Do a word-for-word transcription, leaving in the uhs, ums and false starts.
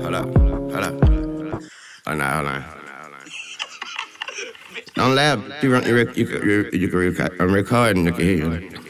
hold up, hold up. Oh, no, hold on. Don't laugh. You, run, you, rec- you, can- you, you can record, I'm recording, you can hear you.